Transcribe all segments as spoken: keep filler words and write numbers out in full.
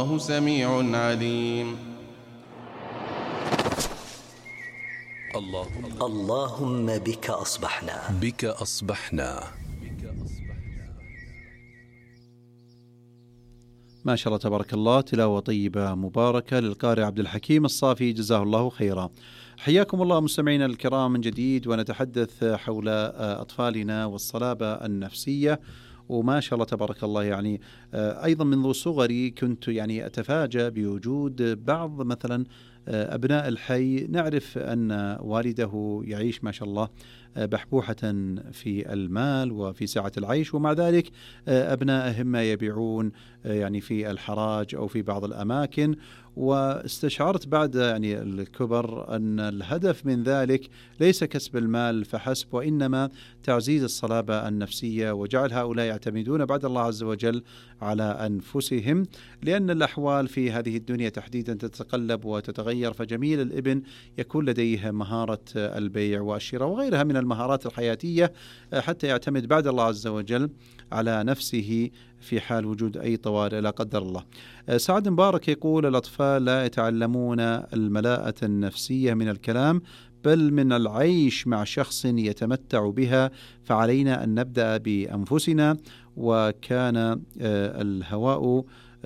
الله سميع عليم. اللهم, اللهم بك أصبحنا بك أصبحنا ما شاء الله تبارك الله، تلاوة طيبة مباركة للقارئ عبد الحكيم الصافي جزاه الله خيرا. حياكم الله مستمعينا الكرام من جديد، ونتحدث حول أطفالنا والصلابة النفسية. وما شاء الله تبارك الله، يعني أيضا منذ صغري كنت يعني أتفاجأ بوجود بعض مثلا أبناء الحي نعرف أن والده يعيش ما شاء الله بحبوحة في المال وفي سعة العيش، ومع ذلك أبنائهم ما يبيعون يعني في الحراج أو في بعض الأماكن. واستشعرت بعد يعني الكبر أن الهدف من ذلك ليس كسب المال فحسب، وإنما تعزيز الصلابة النفسية وجعل هؤلاء يعتمدون بعد الله عز وجل على أنفسهم، لأن الأحوال في هذه الدنيا تحديدا تتقلب وتتغير. فجميل الابن يكون لديه مهارة البيع والشراء وغيرها من المهارات الحياتية حتى يعتمد بعد الله عز وجل على نفسه في حال وجود أي طوارئ لا قدر الله. سعد مبارك يقول: الأطفال لا يتعلمون الملاءة النفسية من الكلام بل من العيش مع شخص يتمتع بها، فعلينا أن نبدأ بأنفسنا. وكان الهواء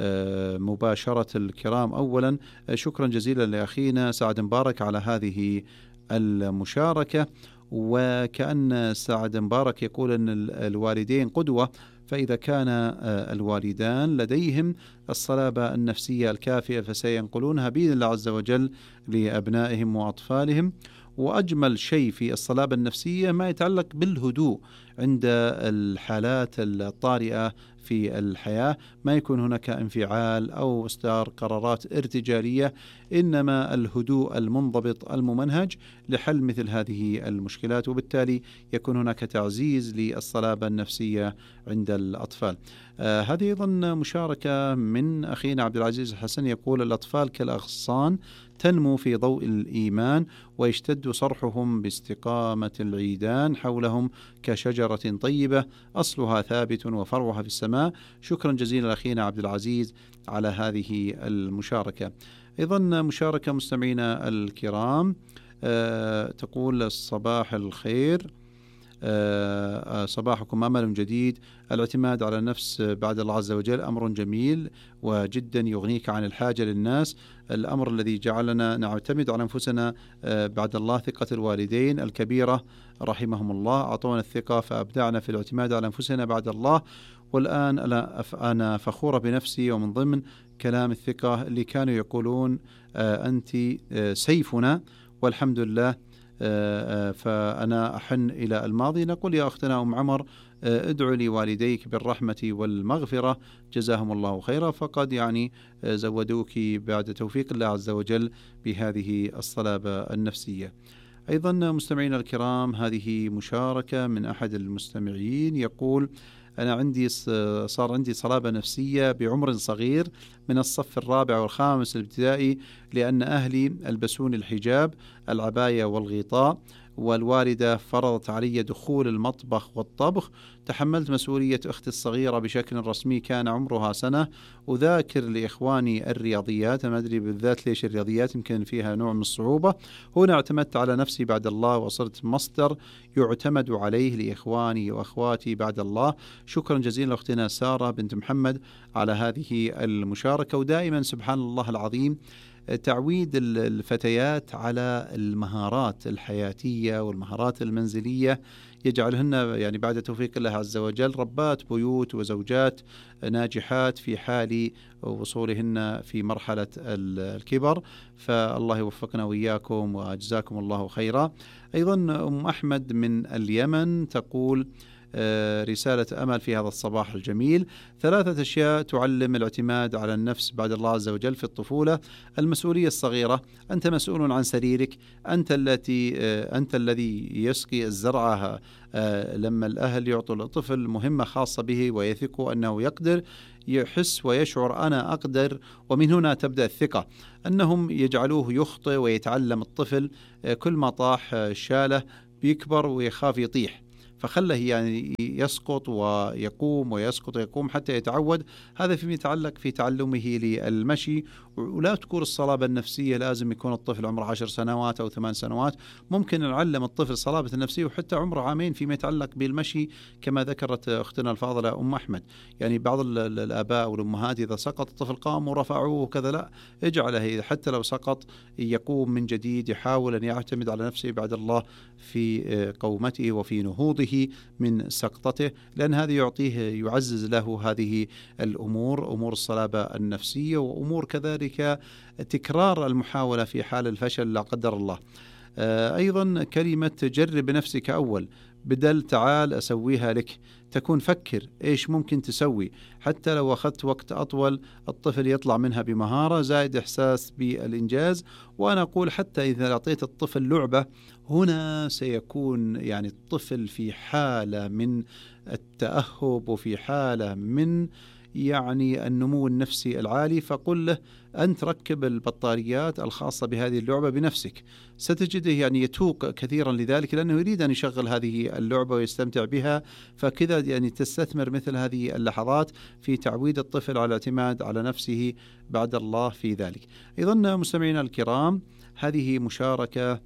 مباشرة الكرام. أولا شكرا جزيلا لأخينا سعد مبارك على هذه المشاركة. وكأن سعد مبارك يقول أن الوالدين قدوة، فإذا كان الوالدان لديهم الصلابة النفسية الكافية فسينقلونها بإذن الله عز وجل لأبنائهم وأطفالهم. وأجمل شيء في الصلابة النفسية ما يتعلق بالهدوء عند الحالات الطارئة في الحياة، ما يكون هناك انفعال أو إصدار قرارات ارتجالية، إنما الهدوء المنضبط الممنهج لحل مثل هذه المشكلات، وبالتالي يكون هناك تعزيز للصلابة النفسية عند الأطفال. آه هذه أيضا مشاركة من أخينا عبد العزيز الحسن يقول: الأطفال كالأغصان تنمو في ضوء الإيمان ويشتد صرحهم باستقامة العيدان حولهم كشجرة طيبة أصلها ثابت وفرعها في السماء. شكرا جزيلا أخينا عبد العزيز على هذه المشاركة. أيضا مشاركة مستمعينا الكرام أه تقول: صباح الخير، أه صباحكم أمل جديد. الاعتماد على النفس بعد الله عز وجل أمر جميل وجدا يغنيك عن الحاجة للناس. الأمر الذي جعلنا نعتمد على أنفسنا بعد الله ثقة الوالدين الكبيرة رحمهم الله، أعطونا الثقة فأبدعنا في الاعتماد على أنفسنا بعد الله. والآن أنا فخورة بنفسي. ومن ضمن كلام الثقة اللي كانوا يقولون أنت سيفنا والحمد لله، فأنا أحن إلى الماضي. نقول يا أختنا أم عمر: ادعو لوالديك بالرحمة والمغفرة جزاهم الله خيرا، فقد يعني زودوك بعد توفيق الله عز وجل بهذه الصلابة النفسية. أيضا مستمعين الكرام، هذه مشاركة من أحد المستمعين يقول: أنا عندي صار عندي صلابة نفسية بعمر صغير من الصف الرابع والخامس الابتدائي، لأن أهلي ألبسون الحجاب العباية والغطاء، والوالدة فرضت علي دخول المطبخ والطبخ. تحملت مسؤولية أختي الصغيرة بشكل رسمي، كان عمرها سنة، أذاكر لإخواني الرياضيات. ما أدري بالذات ليش الرياضيات، يمكن فيها نوع من الصعوبة. هنا اعتمدت على نفسي بعد الله وصرت مصدر يعتمد عليه لإخواني وأخواتي بعد الله. شكرا جزيلا أختنا سارة بنت محمد على هذه المشاركة. ودائما سبحان الله العظيم تعويد الفتيات على المهارات الحياتية والمهارات المنزلية يجعلهن يعني بعد توفيق الله عز وجل ربات بيوت وزوجات ناجحات في حال وصولهن في مرحلة الكبر. فالله يوفقنا وإياكم وأجزاكم الله خيرا. أيضا أم أحمد من اليمن تقول رسالة أمل في هذا الصباح الجميل: ثلاثة أشياء تعلم الاعتماد على النفس بعد الله عز وجل في الطفولة: المسؤولية الصغيرة، أنت مسؤول عن سريرك، أنت التي أنت الذي يسقي الزرعة. لما الأهل يعطوا الطفل مهمة خاصة به ويثقوا أنه يقدر، يحس ويشعر أنا أقدر، ومن هنا تبدأ الثقة. أنهم يجعلوه يخطئ ويتعلم الطفل، كل ما طاح شاله بيكبر ويخاف يطيح، فخله يعني يسقط ويقوم ويسقط ويقوم حتى يتعود. هذا فيما يتعلق في تعلمه للمشي. ولا تكون الصلابة النفسية لازم يكون الطفل عمره عشر سنوات أو ثمان سنوات، ممكن نعلم الطفل صلابة النفسية وحتى عمره عامين فيما يتعلق بالمشي، كما ذكرت أختنا الفاضلة أم أحمد. يعني بعض الآباء والأمهات إذا سقط الطفل قاموا ورفعوه وكذا، لا، اجعله حتى لو سقط يقوم من جديد، يحاول أن يعتمد على نفسه بعد الله في قومته وفي نهوضه من سقطته، لأن هذا يعطيه يعزز له هذه الأمور، أمور الصلابة النفسية، وأمور كذلك تكرار المحاولة في حال الفشل لا قدر الله. أيضا كلمة جرب نفسك أول بدل تعال أسويها لك، تكون فكر إيش ممكن تسوي، حتى لو أخذت وقت أطول الطفل يطلع منها بمهارة، زائد إحساس بالإنجاز. وأنا أقول حتى إذا أعطيت الطفل لعبة، هنا سيكون يعني الطفل في حالة من التأهب وفي حالة من يعني النمو النفسي العالي، فقل له أنت ركب البطاريات الخاصة بهذه اللعبة بنفسك، ستجده يعني يتوق كثيرا لذلك، لأنه يريد أن يشغل هذه اللعبة ويستمتع بها. فكذا يعني تستثمر مثل هذه اللحظات في تعويد الطفل على الاعتماد على نفسه بعد الله في ذلك. أيضا مستمعينا الكرام، هذه مشاركة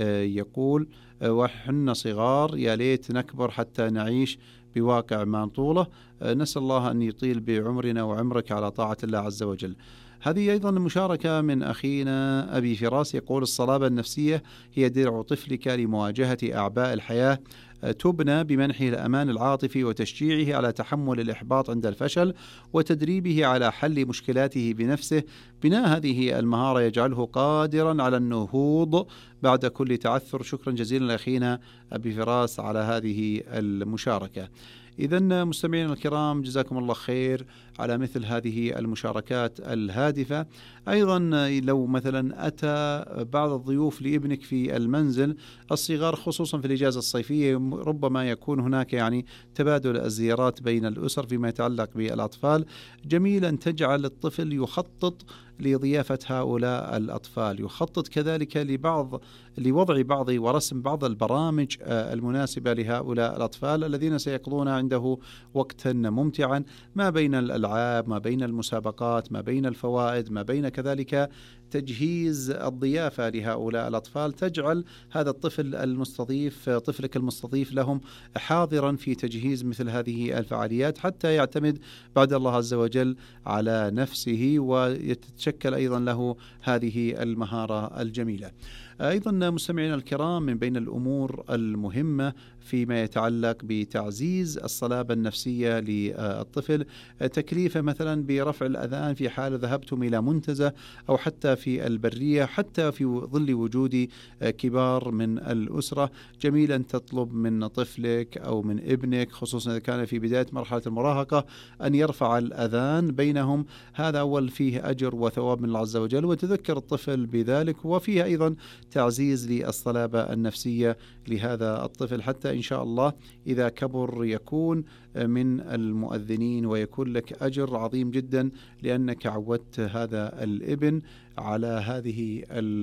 يقول وحنا صغار يا ليت نكبر حتى نعيش بواقع ما نطوله، نسأل الله أن يطيل بعمرنا وعمرك على طاعة الله عز وجل. هذه أيضا مشاركة من أخينا أبي فراس، يقول الصلابة النفسية هي درع طفلك لمواجهة أعباء الحياة، تبنى بمنحه الأمان العاطفي وتشجيعه على تحمل الإحباط عند الفشل وتدريبه على حل مشكلاته بنفسه. بناء هذه المهارة يجعله قادرا على النهوض بعد كل تعثر. شكرا جزيلا لأخينا أبي فراس على هذه المشاركة. إذن مستمعين الكرام، جزاكم الله خير على مثل هذه المشاركات الهادفة. أيضا لو مثلا أتى بعض الضيوف لابنك في المنزل الصغار، خصوصا في الإجازة الصيفية، ربما يكون هناك يعني تبادل الزيارات بين الأسر فيما يتعلق بالأطفال، جميل أن تجعل الطفل يخطط لضيافة هؤلاء الأطفال، يخطط كذلك لبعض لوضع بعض ورسم بعض البرامج المناسبة لهؤلاء الأطفال الذين سيقضون عنده وقتا ممتعا، ما بين الألعاب، ما بين المسابقات، ما بين الفوائد، ما بين كذلك تجهيز الضيافة لهؤلاء الأطفال. تجعل هذا الطفل المستضيف، طفلك المستضيف لهم، حاضرا في تجهيز مثل هذه الفعاليات حتى يعتمد بعد الله عز وجل على نفسه ويتشكل أيضا له هذه المهارة الجميلة. أيضا مستمعينا الكرام، من بين الأمور المهمة فيما يتعلق بتعزيز الصلابة النفسية للطفل تكليفه مثلا برفع الأذان في حال ذهبتم إلى منتزه أو حتى في البرية، حتى في ظل وجود كبار من الأسرة. جميل أن تطلب من طفلك أو من ابنك، خصوصا إذا كان في بداية مرحلة المراهقة، أن يرفع الأذان بينهم. هذا أول فيه أجر وثواب من الله عز وجل، وتذكر الطفل بذلك، وفيه أيضا تعزيز للصلابة النفسية لهذا الطفل، حتى إن شاء الله إذا كبر يكون من المؤذنين ويكون لك أجر عظيم جدا، لأنك عودت هذا الابن على هذه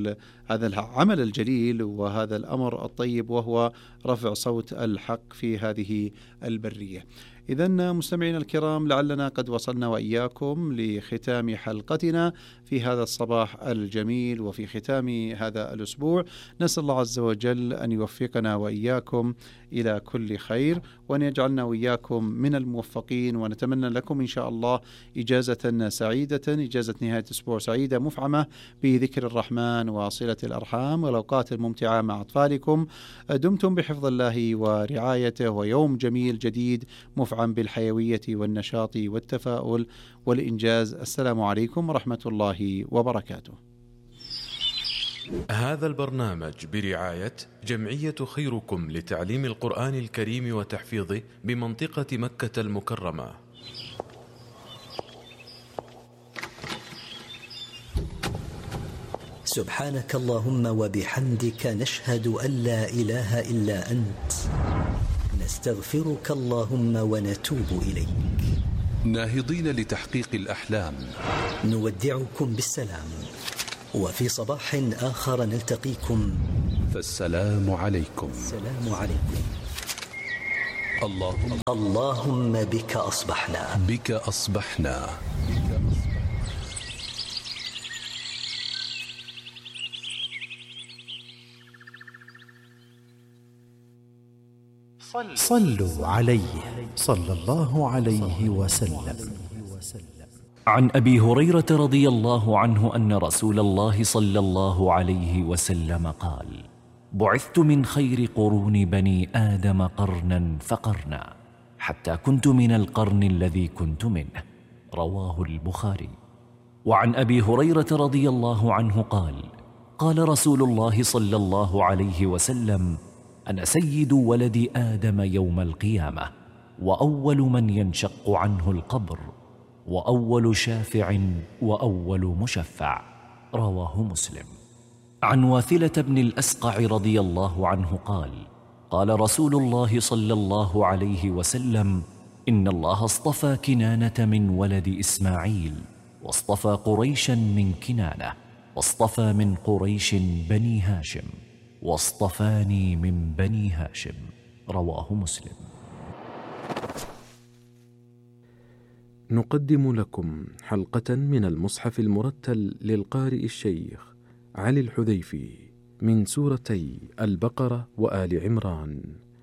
هذا العمل الجليل وهذا الأمر الطيب، وهو رفع صوت الحق في هذه البرية. إذن مستمعين الكرام، لعلنا قد وصلنا وإياكم لختام حلقتنا في هذا الصباح الجميل وفي ختام هذا الأسبوع. نسأل الله عز وجل أن يوفقنا وإياكم إلى كل خير، وأن يجعلنا وإياكم من الموفقين، ونتمنى لكم إن شاء الله إجازة سعيدة، إجازة نهاية أسبوع سعيدة مفعمة بذكر الرحمن وصلة الأرحام والأوقات الممتعة مع أطفالكم. دمتم بحفظ الله ورعايته، ويوم جميل جديد مفعم بالحيوية والنشاط والتفاؤل والإنجاز. السلام عليكم ورحمة الله وبركاته. هذا البرنامج برعاية جمعية خيركم لتعليم القرآن الكريم وتحفيظه بمنطقة مكة المكرمة. سبحانك اللهم وبحمدك، نشهد أن لا إله إلا أنت، نستغفرك اللهم ونتوب إليك. ناهضين لتحقيق الأحلام، نودعكم بالسلام، وفي صباح آخر نلتقيكم، فالسلام عليكم. السلام عليكم. اللهم اللهم بك أصبحنا بك أصبحنا. صلوا عليه صلى الله عليه وسلم. عن أبي هريرة رضي الله عنه أن رسول الله صلى الله عليه وسلم قال: بعثت من خير قرون بني آدم قرنا فقرنا حتى كنت من القرن الذي كنت منه. رواه البخاري. وعن أبي هريرة رضي الله عنه قال: قال رسول الله صلى الله عليه وسلم: أنا سيد ولد آدم يوم القيامة، وأول من ينشق عنه القبر، وأول شافع، وأول مشفع. رواه مسلم. عن واثلة بن الأسقع رضي الله عنه قال: قال رسول الله صلى الله عليه وسلم: إن الله اصطفى كنانة من ولد إسماعيل، واصطفى قريشا من كنانة، واصطفى من قريش بني هاشم، واصطفاني من بني هاشم. رواه مسلم. نقدم لكم حلقة من المصحف المرتل للقارئ الشيخ علي الحذيفي من سورتي البقرة وآل عمران.